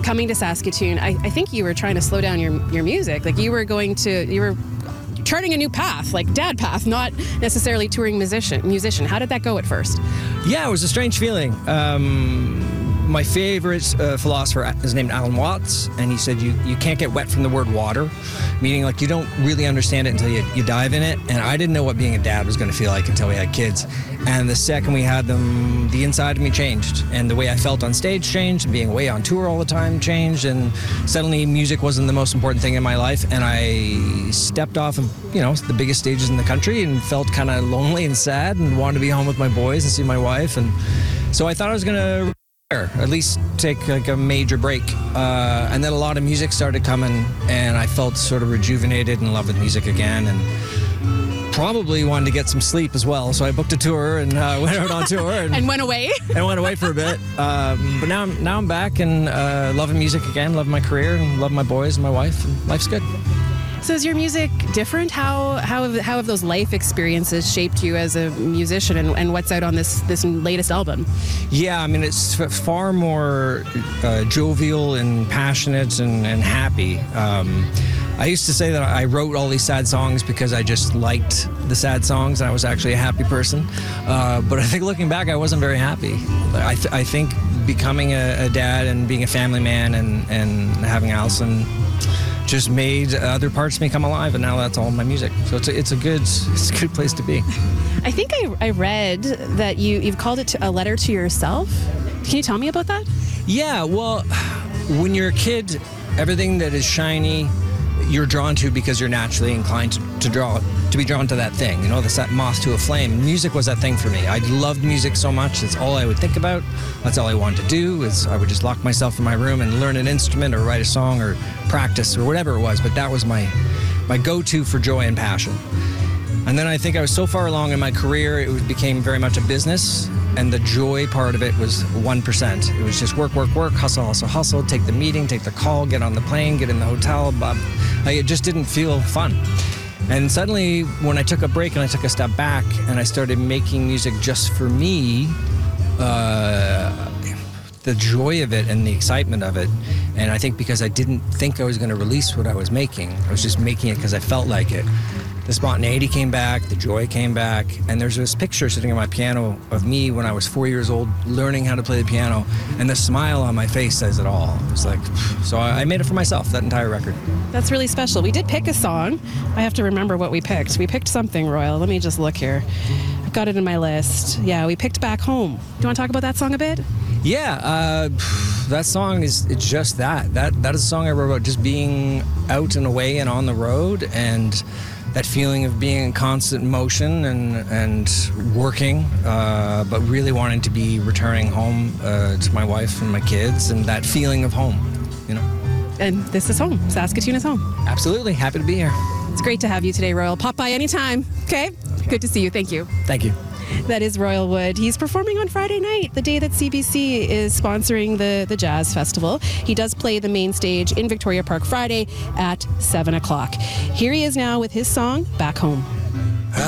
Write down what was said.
coming to Saskatoon, I think you were trying to slow down your music. Like you were charting a new path, like dad path, not necessarily touring musician. How did that go at first? Yeah, it was a strange feeling. My favorite philosopher is named Alan Watts, and he said you can't get wet from the word water, meaning like you don't really understand it until you dive in it. And I didn't know what being a dad was going to feel like until we had kids. And the second we had them, the inside of me changed, and the way I felt on stage changed, and being away on tour all the time changed, and suddenly music wasn't the most important thing in my life, and I stepped off of the biggest stages in the country and felt kind of lonely and sad and wanted to be home with my boys and see my wife. And so I thought I was going to at least take like a major break, and then a lot of music started coming, and I felt sort of rejuvenated and in love with music again, and probably wanted to get some sleep as well. So I booked a tour and went out on tour and went away. And went away for a bit, but now I'm back and loving music again, loving my career, and love my boys and my wife, and life's good. So is your music different? How have those life experiences shaped you as a musician, and what's out on this latest album? Yeah, I mean, it's far more jovial and passionate and happy. I used to say that I wrote all these sad songs because I just liked the sad songs, and I was actually a happy person. But I think looking back, I wasn't very happy. I think becoming a dad and being a family man and having Allison just made other parts of me come alive, and now that's all my music. So it's a good place to be. I think I read that you've called it a letter to yourself. Can you tell me about that? Yeah, well, when you're a kid, everything that is shiny, you're drawn to because you're naturally inclined to be drawn to that thing. That's that moth to a flame. Music was that thing for me. I loved music so much. That's all I would think about. That's all I wanted to do. Is I would just lock myself in my room and learn an instrument or write a song or practice or whatever it was. But that was my go-to for joy and passion. And then I think I was so far along in my career, it became very much a business. And the joy part of it was 1%. It was just work, hustle, take the meeting, take the call, get on the plane, get in the hotel. It just didn't feel fun. And suddenly, when I took a break and I took a step back and I started making music just for me, the joy of it and the excitement of it, and I think because I didn't think I was going to release what I was making, I was just making it because I felt like it. The spontaneity came back, the joy came back, and there's this picture sitting on my piano of me when I was 4 years old learning how to play the piano, and the smile on my face says it all. It was like, so I made it for myself, that entire record. That's really special. We did pick a song. I have to remember what we picked. We picked something, Royal. Let me just look here. I've got it in my list. Yeah, we picked Back Home. Do you want to talk about that song a bit? Yeah, that song it's just that. That is a song I wrote about just being out and away and on the road, and that feeling of being in constant motion and working, but really wanting to be returning home to my wife and my kids, and that feeling of home, And this is home. Saskatoon is home. Absolutely. Happy to be here. It's great to have you today, Royal. Pop by anytime, okay? Good to see you. Thank you. Thank you. That is Royal Wood. He's performing on Friday night, the day that CBC is sponsoring the Jazz Festival. He does play the main stage in Victoria Park Friday at 7 o'clock. Here he is now with his song, Back Home.